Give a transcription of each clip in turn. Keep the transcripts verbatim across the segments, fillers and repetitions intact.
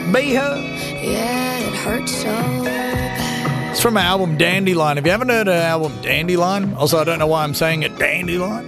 Be Her. Yeah, it hurts so bad. It's from our album Dandelion. If you haven't heard our album Dandelion, also I don't know why I'm saying it Dandelion.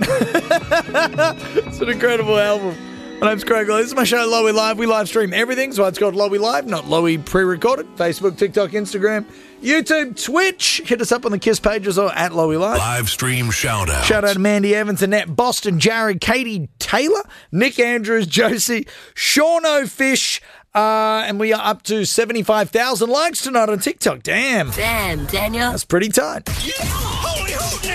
It's an incredible album. My name's Craig. This is my show, Lowy Live. We live stream everything, so it's called Lowy Live, not Lowy pre-recorded. Facebook, TikTok, Instagram, YouTube, Twitch. Hit us up on the KISS pages or at Lowy Live. Live stream shout out. Shout out to Mandy Evans, Annette Boston, Jared, Katie Taylor, Nick Andrews, Josie, Sean O'Fish, uh, and we are up to seventy-five thousand likes tonight on TikTok. Damn. Damn, Daniel. That's pretty tight. Holy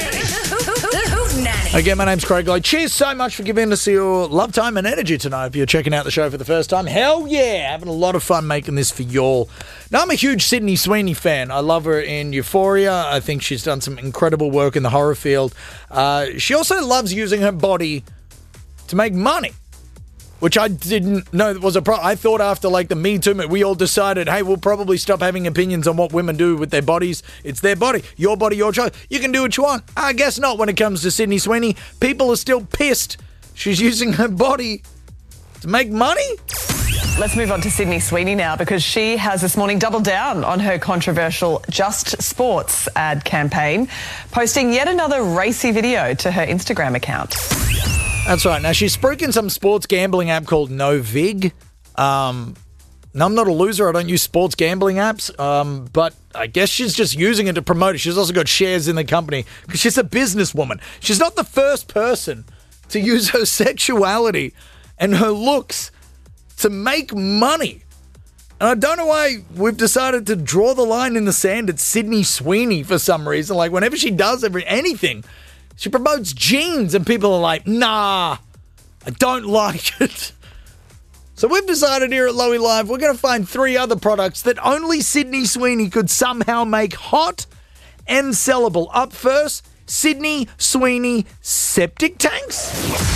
hootenanny. Again, my name's Craig Lloyd. Cheers so much for giving us your love time and energy tonight. If you're checking out the show for the first time, hell yeah, having a lot of fun making this for y'all. Now, I'm a huge Sydney Sweeney fan. I love her in Euphoria. I think she's done some incredible work in the horror field. Uh, she also loves using her body to make money, which I didn't know was a problem. I thought after like the Me Too, we all decided, hey, we'll probably stop having opinions on what women do with their bodies. It's their body. Your body, your choice. You can do what you want. I guess not when it comes to Sydney Sweeney. People are still pissed she's using her body to make money. Let's move on to Sydney Sweeney now, because she has this morning doubled down on her controversial Just Sports ad campaign, posting yet another racy video to her Instagram account. That's right. Now, she's spruiking some sports gambling app called NoVig. Um, now, I'm not a loser. I don't use sports gambling apps. Um, but I guess she's just using it to promote it. She's also got shares in the company because she's a businesswoman. She's not the first person to use her sexuality and her looks to make money. And I don't know why we've decided to draw the line in the sand at Sydney Sweeney for some reason. Like, whenever she does every, anything, she promotes jeans and people are like, nah, I don't like it. So we've decided here at Lowy Live, we're going to find three other products that only Sydney Sweeney could somehow make hot and sellable. Up first, Sydney Sweeney septic tanks.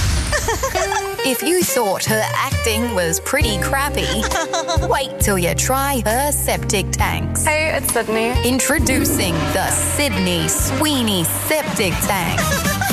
If you thought her acting was pretty crappy, wait till you try her septic tanks. Hey, it's Sydney. Introducing the Sydney Sweeney septic tank.